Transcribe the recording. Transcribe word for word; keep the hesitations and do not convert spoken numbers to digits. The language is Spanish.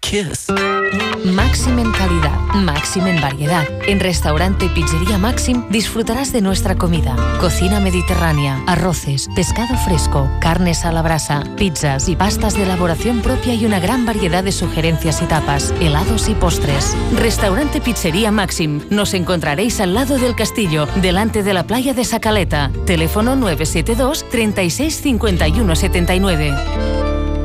kiss. Máxim en calidad, máxim en variedad. En Restaurante y Pizzería Máxim disfrutarás de nuestra comida. Cocina mediterránea, arroces, pescado fresco, carnes a la brasa, pizzas y pastas de elaboración propia y una gran variedad de sugerencias y tapas, helados y postres. Restaurante Pizzería Máxim. Nos encontraréis al lado del castillo, delante de la playa de Sacaleta. Teléfono nueve siete dos, treinta y seis, cincuenta y uno setenta y nueve.